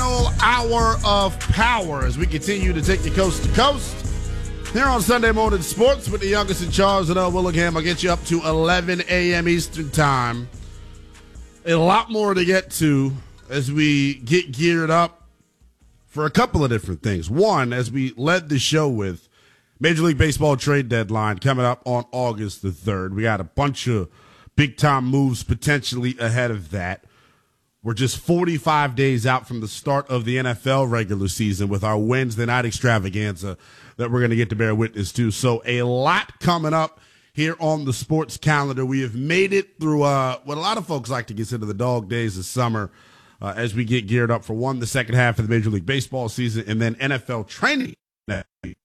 final hour of power as we continue to take you coast to coast. Here on Sunday Morning Sports with the youngest in charge, Earl Willingham. I'll get you up to 11 a.m. Eastern Time. A lot more to get to as we get geared up for a couple of different things. One, as we led the show with Major League Baseball trade deadline coming up on August the 3rd. We got a bunch of big-time moves potentially ahead of that. We're just 45 days out from the start of the NFL regular season with our Wednesday night extravaganza that we're going to get to bear witness to. So a lot coming up here on the sports calendar. We have made it through what a lot of folks like to consider the dog days of summer as we get geared up for the second half of the Major League Baseball season, and then NFL training next week.